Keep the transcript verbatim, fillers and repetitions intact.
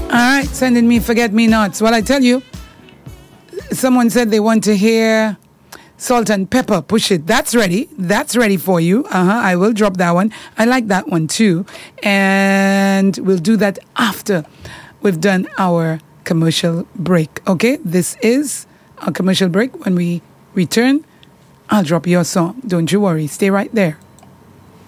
All right, sending me Forget Me Nots. Well, I tell you, someone said they want to hear Salt and Pepper, Push It. That's ready. That's ready for you. Uh-huh. I will drop that one. I like that one too. And we'll do that after we've done our commercial break. Okay? This is our commercial break. When we return, I'll drop your song. Don't you worry. Stay right there.